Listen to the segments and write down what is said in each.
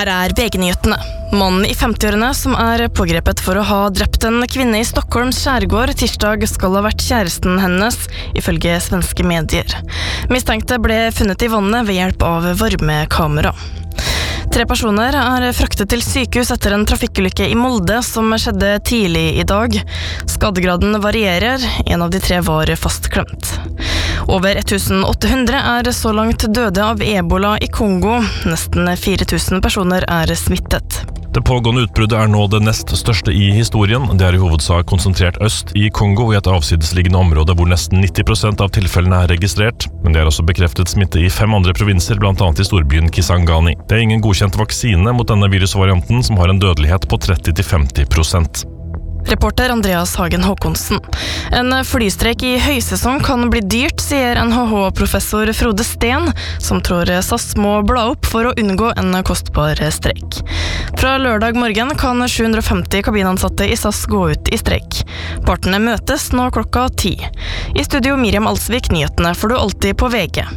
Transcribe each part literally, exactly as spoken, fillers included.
Her er V G-nyhetene. Mannen i femtiårene som er pågrepet for å ha drept en kvinne i Stockholms skjærgård tirsdag skal ha vært kjæresten hennes, ifølge svenske medier. Mistenkte ble funnet i vannet ved hjelp av varmekamera. Tre personer er fraktet til sykehus etter en trafikkulykke i Molde som skjedde tidlig i dag. Skadegraden varierer, en av de tre var fastklemt. Over åtte hundre er så langt døde av ebola i Kongo. Nesten fire tusen personer er smittet. Det pågående utbruddet er nå det nest største i historien. Det er i hovedsak konsentrert øst i Kongo, i et avsidesliggende område hvor nesten nitti prosent av tilfellene er registrert. Men det er også bekreftet smitte i fem andre provinser, blant annet i storbyen Kisangani. Det er ingen godkjent vaksine mot denne virusvarianten, som har en dødelighet på tretti til femti prosent. Reporter Andreas Hagen Håkonsen. En flystreik i høysesong kan bli dyrt, sier N H H-professor Frode Sten, som tror SAS må bla opp for å unngå en kostbar streik. Fra lørdag morgen kan sju hundre og femti kabinansatte i SAS gå ut i streik. Partene møtes nå klokka ti. I studio Miriam Alsvik, nyhetene får du alltid på V G.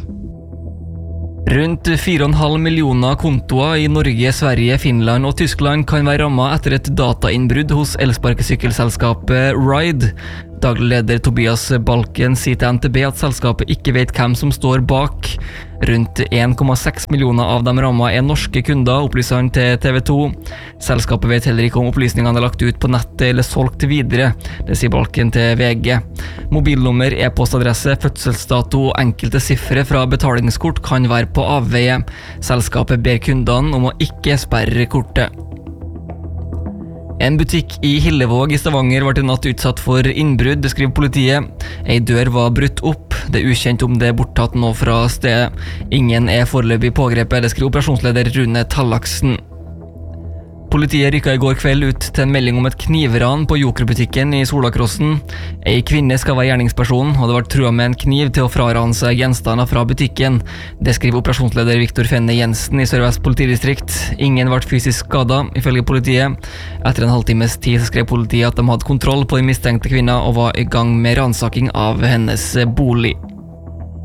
Rundt fire komma fem millioner kontoer i Norge, Sverige, Finland og Tyskland kan være rammet etter et datainnbrudd hos elsparkesykkelselskapet Ride. Daglig leder Tobias Balken sier til N T B at selskapet ikke vet hvem som står bak. Rundt en komma seks millioner av dem rammet er norske kunder, opplyser han til T V to. Selskapet vet heller ikke om opplysningene er lagt ut på nettet eller solgt videre. Det sier Balken til V G. Mobilnummer, e-postadresse, fødselsdato og enkelte siffre fra betalingskort kan være på avveie. Selskapet ber kundene om å ikke sperre kortet. En butikk i Hillevåg i Stavanger ble i natt utsatt for innbrudd, det skriver politiet. En dør var brutt opp. Det er ukjent om det er borttatt nå fra stedet. Ingen er foreløpig pågrepet, det skriver operasjonsleder Rune Tallaksen. Politiet rykket i går kveld ut til en melding om et knivran på Joker-butikken i Solakrossen. En kvinne skal være gjerningsperson, og det var truet med en kniv til å frarane seg gjenstander fra butikken. Det skriver operasjonsleder Viktor Fenne Jensen i Sør-Vest politidistrikt. Ingen ble fysisk skadet, ifølge politiet. Etter en halvtimes tid skrev politiet at de hadde kontroll på den mistenkte kvinna og var i gang med ransaking av hennes bolig.